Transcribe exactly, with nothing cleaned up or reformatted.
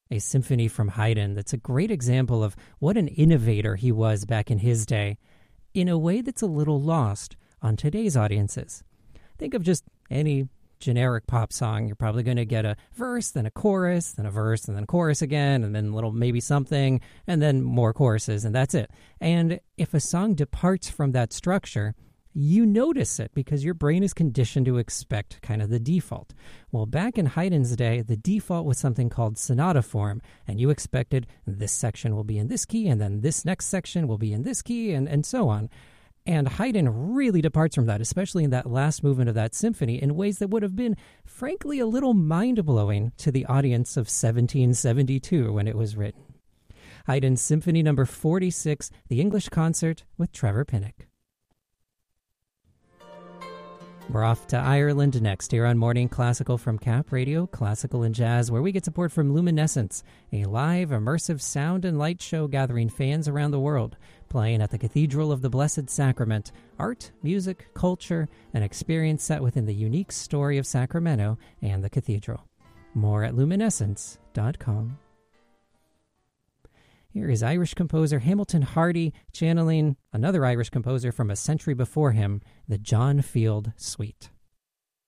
a symphony from Haydn that's a great example of what an innovator he was back in his day, in a way that's a little lost on today's audiences. Think of just any generic pop song. You're probably going to get a verse, then a chorus, then a verse, and then a chorus again, and then a little maybe something, and then more choruses, and that's it. And if a song departs from that structure, you notice it because your brain is conditioned to expect kind of the default. Well, back in Haydn's day, the default was something called sonata form, and you expected this section will be in this key, and then this next section will be in this key, and, and so on. And Haydn really departs from that, especially in that last movement of that symphony, in ways that would have been, frankly, a little mind-blowing to the audience of seventeen seventy-two when it was written. Haydn's Symphony Number forty-six, the English Concert with Trevor Pinnock. We're off to Ireland next here on Morning Classical from Cap Radio, Classical and Jazz, where we get support from Luminescence, a live, immersive sound and light show gathering fans around the world, playing at the Cathedral of the Blessed Sacrament. Art, music, culture, an experience set within the unique story of Sacramento and the cathedral. More at luminescence dot com. Here is Irish composer Hamilton Hardy channeling another Irish composer from a century before him, the John Field Suite.